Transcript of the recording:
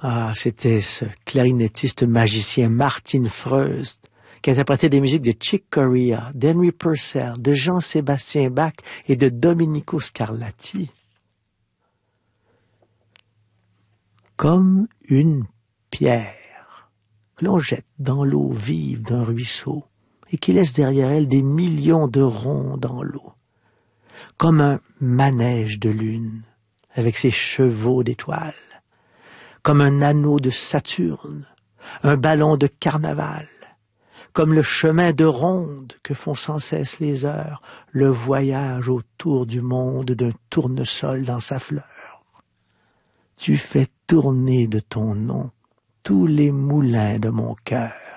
Ah, c'était ce clarinettiste magicien Martin Freust qui interprétait des musiques de Chick Corea, d'Henry Purcell, de Jean-Sébastien Bach et de Domenico Scarlatti. Comme une pierre que l'on jette dans l'eau vive d'un ruisseau et qui laisse derrière elle des millions de ronds dans l'eau. Comme un manège de lune avec ses chevaux d'étoiles. Comme un anneau de Saturne, un ballon de carnaval, comme le chemin de ronde que font sans cesse les heures, le voyage autour du monde d'un tournesol dans sa fleur. Tu fais tourner de ton nom tous les moulins de mon cœur.